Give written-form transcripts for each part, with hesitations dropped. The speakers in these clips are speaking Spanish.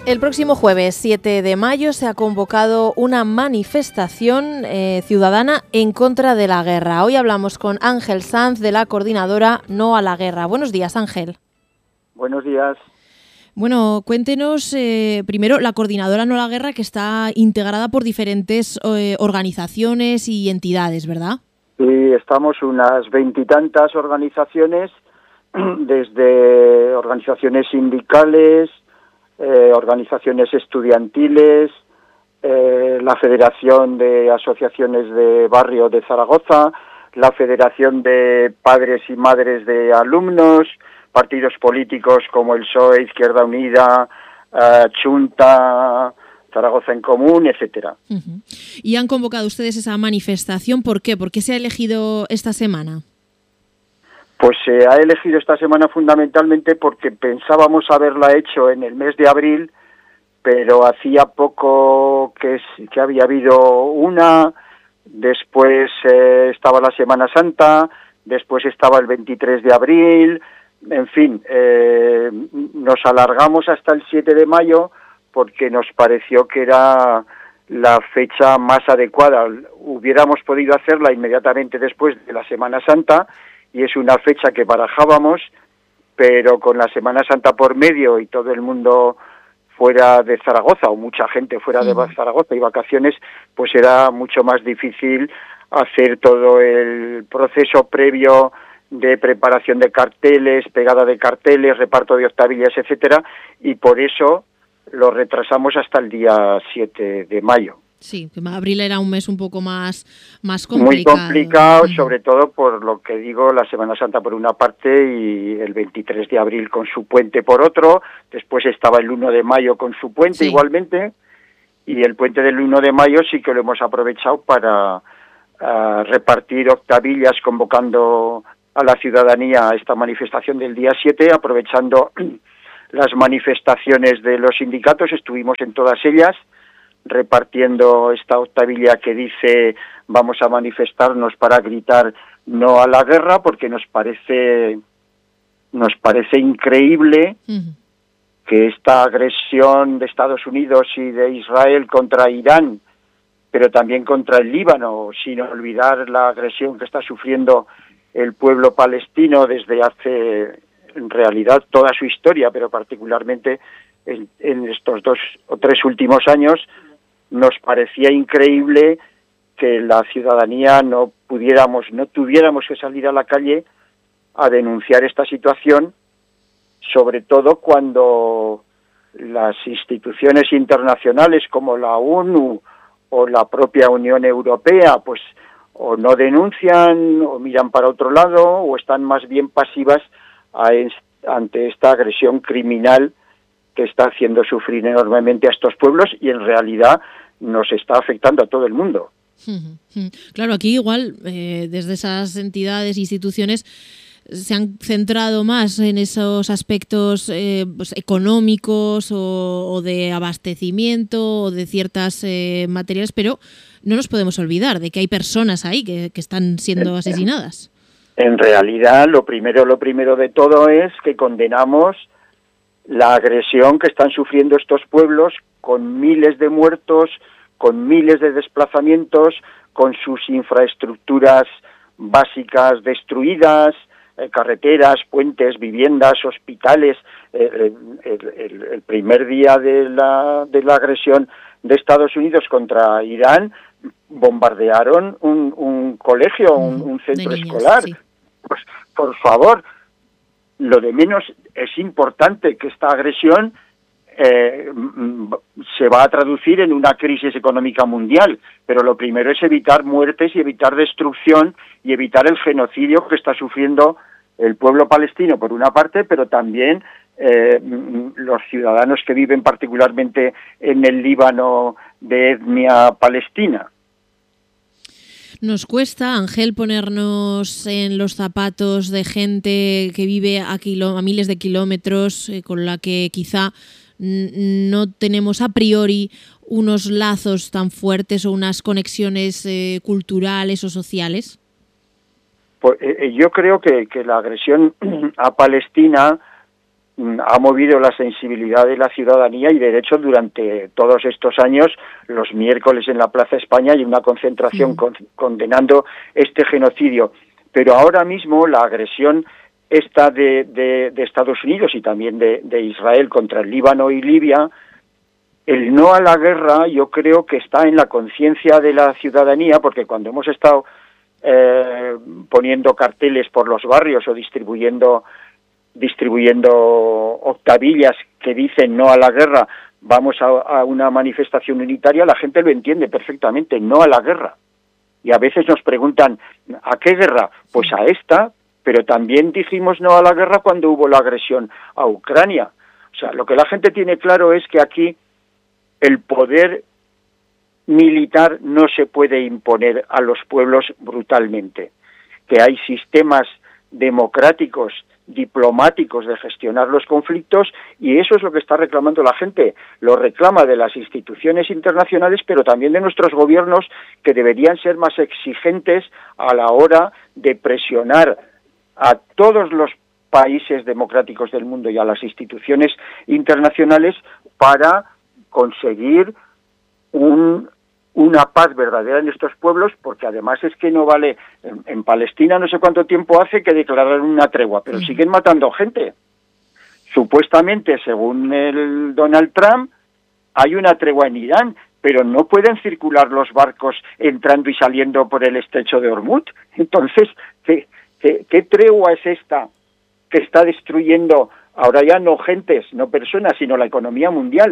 El próximo jueves 7 de mayo se ha convocado una manifestación ciudadana en contra de la guerra. Hoy hablamos con Ángel Sanz de la coordinadora No a la Guerra. Buenos días, Ángel. Buenos días. Bueno, cuéntenos primero la coordinadora No a la Guerra, que está integrada por diferentes organizaciones y entidades, ¿verdad? Sí, estamos unas 20 y tantas organizaciones, desde organizaciones sindicales, organizaciones estudiantiles, la Federación de Asociaciones de Barrio de Zaragoza, la Federación de Padres y Madres de Alumnos, partidos políticos como el PSOE, Izquierda Unida, Chunta, Zaragoza en Común, etcétera. Uh-huh. ¿Y han convocado ustedes esa manifestación? ¿Por qué? ¿Por qué se ha elegido esta semana? Pues se ha elegido esta semana fundamentalmente porque pensábamos haberla hecho en el mes de abril, pero hacía poco que había habido una, después estaba la Semana Santa, después estaba el 23 de abril, en fin, nos alargamos hasta el 7 de mayo porque nos pareció que era la fecha más adecuada. Hubiéramos podido hacerla inmediatamente después de la Semana Santa, y es una fecha que barajábamos, pero con la Semana Santa por medio y todo el mundo fuera de Zaragoza, o mucha gente fuera de Zaragoza y vacaciones, pues era mucho más difícil hacer todo el proceso previo de preparación de carteles, pegada de carteles, reparto de octavillas, etcétera, y por eso lo retrasamos hasta el día 7 de mayo. Sí, que abril era un mes un poco más complicado. Muy complicado, sobre todo por lo que digo, la Semana Santa por una parte y el 23 de abril con su puente por otro, después estaba el 1 de mayo con su puente igualmente, y el puente del 1 de mayo sí que lo hemos aprovechado para repartir octavillas, convocando a la ciudadanía a esta manifestación del día 7, aprovechando las manifestaciones de los sindicatos, estuvimos en todas ellas, repartiendo esta octavilla que dice vamos a manifestarnos para gritar no a la guerra, porque nos parece increíble que esta agresión de Estados Unidos y de Israel contra Irán, pero también contra el Líbano, sin olvidar la agresión que está sufriendo el pueblo palestino desde hace, en realidad, toda su historia, pero particularmente en estos 2 o 3 últimos años, nos parecía increíble que la ciudadanía no tuviéramos que salir a la calle a denunciar esta situación, sobre todo cuando las instituciones internacionales como la ONU o la propia Unión Europea, pues o no denuncian o miran para otro lado o están más bien pasivas ante esta agresión criminal que está haciendo sufrir enormemente a estos pueblos y en realidad nos está afectando a todo el mundo. Claro, aquí igual desde esas entidades e instituciones se han centrado más en esos aspectos pues, económicos o de abastecimiento o de ciertas materiales, pero no nos podemos olvidar de que hay personas ahí que están siendo asesinadas. En realidad, lo primero de todo es que condenamos la agresión que están sufriendo estos pueblos, con miles de muertos, con miles de desplazamientos, con sus infraestructuras básicas destruidas, carreteras, puentes, viviendas, hospitales. El primer día de la agresión de Estados Unidos contra Irán, bombardearon un colegio, un centro escolar. Sí. Pues, por favor, lo de menos es importante que esta agresión se va a traducir en una crisis económica mundial, pero lo primero es evitar muertes y evitar destrucción y evitar el genocidio que está sufriendo el pueblo palestino por una parte, pero también los ciudadanos que viven particularmente en el Líbano de etnia palestina. Nos cuesta, Ángel, ponernos en los zapatos de gente que vive a miles de kilómetros, con la que quizá no tenemos a priori unos lazos tan fuertes o unas conexiones culturales o sociales. Pues, yo creo que la agresión a Palestina ha movido la sensibilidad de la ciudadanía, y de hecho durante todos estos años, los miércoles en la Plaza España hay una concentración condenando este genocidio. Pero ahora mismo la agresión esta de Estados Unidos y también de Israel contra el Líbano y Libia, el no a la guerra yo creo que está en la conciencia de la ciudadanía, porque cuando hemos estado poniendo carteles por los barrios o distribuyendo octavillas que dicen no a la guerra, vamos a una manifestación unitaria, la gente lo entiende perfectamente, no a la guerra. Y a veces nos preguntan, ¿a qué guerra? Pues a esta, pero también dijimos no a la guerra cuando hubo la agresión a Ucrania. O sea, lo que la gente tiene claro es que aquí el poder militar no se puede imponer a los pueblos brutalmente, que hay sistemas democráticos, diplomáticos de gestionar los conflictos, y eso es lo que está reclamando la gente. Lo reclama de las instituciones internacionales, pero también de nuestros gobiernos, que deberían ser más exigentes a la hora de presionar a todos los países democráticos del mundo y a las instituciones internacionales para conseguir una paz verdadera en estos pueblos, porque además es que no vale, en Palestina no sé cuánto tiempo hace que declararon una tregua, pero siguen matando gente. Supuestamente, según el Donald Trump, hay una tregua en Irán, pero no pueden circular los barcos entrando y saliendo por el estrecho de Hormuz. Entonces, ¿qué tregua es esta que está destruyendo ahora ya no gentes, no personas, sino la economía mundial?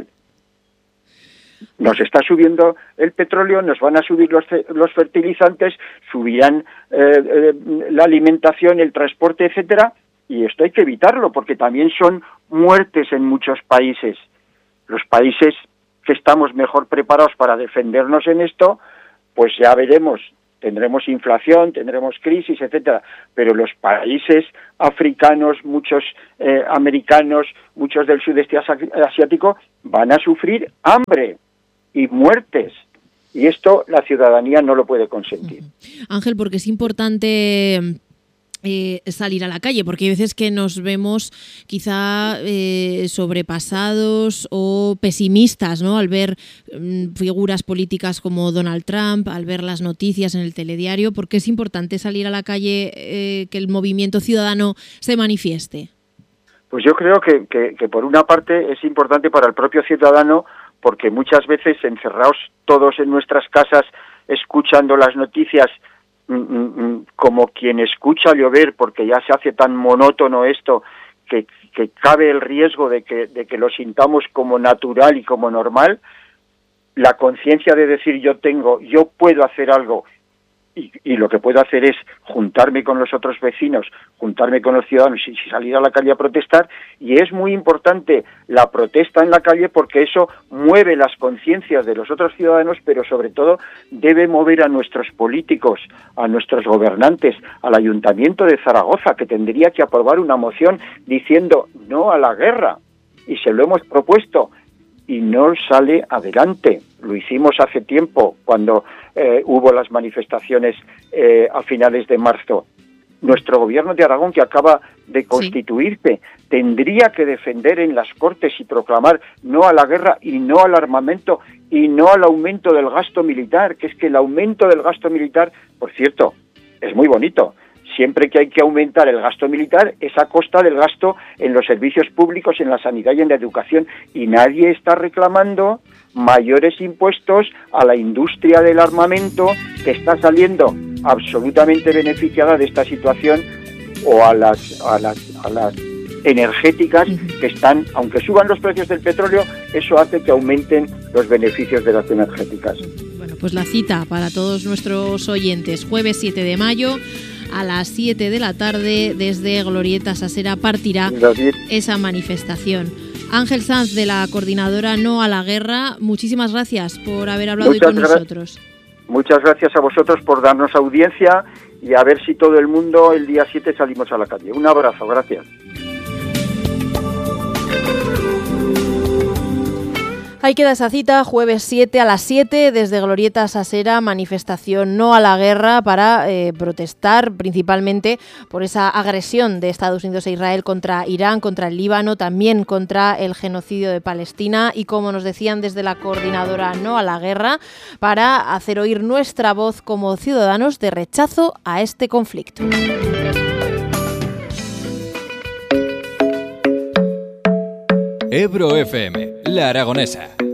Nos está subiendo el petróleo, nos van a subir los fertilizantes, subirán la alimentación, el transporte, etcétera, y esto hay que evitarlo, porque también son muertes en muchos países. Los países que estamos mejor preparados para defendernos en esto, pues ya veremos, tendremos inflación, tendremos crisis, etcétera, pero los países africanos, muchos americanos, muchos del sudeste asiático, van a sufrir hambre y muertes, y esto la ciudadanía no lo puede consentir. Ángel, porque es importante salir a la calle, porque hay veces que nos vemos quizá sobrepasados o pesimistas, ¿no?, al ver figuras políticas como Donald Trump, al ver las noticias en el telediario. Porque es importante salir a la calle, que el movimiento ciudadano se manifieste. Pues yo creo que por una parte es importante para el propio ciudadano, porque muchas veces encerrados todos en nuestras casas escuchando las noticias como quien escucha llover, porque ya se hace tan monótono esto que cabe el riesgo de que lo sintamos como natural y como normal, la conciencia de decir yo puedo hacer algo, y lo que puedo hacer es juntarme con los otros vecinos, juntarme con los ciudadanos y salir a la calle a protestar. Y es muy importante la protesta en la calle, porque eso mueve las conciencias de los otros ciudadanos, pero sobre todo debe mover a nuestros políticos, a nuestros gobernantes, al Ayuntamiento de Zaragoza, que tendría que aprobar una moción diciendo no a la guerra, y se lo hemos propuesto y no sale adelante. Lo hicimos hace tiempo, cuando hubo las manifestaciones a finales de marzo. Nuestro gobierno de Aragón, que acaba de constituirse, tendría que defender en las Cortes y proclamar no a la guerra y no al armamento y no al aumento del gasto militar, que es que el aumento del gasto militar, por cierto, es muy bonito. Siempre que hay que aumentar el gasto militar es a costa del gasto en los servicios públicos, en la sanidad y en la educación, y nadie está reclamando mayores impuestos a la industria del armamento, que está saliendo absolutamente beneficiada de esta situación, o a las energéticas, que están, aunque suban los precios del petróleo, eso hace que aumenten los beneficios de las energéticas. Bueno, pues la cita para todos nuestros oyentes, jueves 7 de mayo, a las 7 de la tarde, desde Glorieta Sasera partirá esa manifestación. Ángel Sanz, de la coordinadora No a la Guerra, muchísimas gracias por haber hablado hoy con nosotros. Muchas gracias a vosotros por darnos audiencia, y a ver si todo el mundo el día 7 salimos a la calle. Un abrazo, gracias. Ahí queda esa cita, jueves 7 a las 7, desde Glorieta Sasera, manifestación no a la guerra para protestar principalmente por esa agresión de Estados Unidos e Israel contra Irán, contra el Líbano, también contra el genocidio de Palestina y, como nos decían desde la coordinadora No a la Guerra, para hacer oír nuestra voz como ciudadanos de rechazo a este conflicto. Ebro FM, La Aragonesa.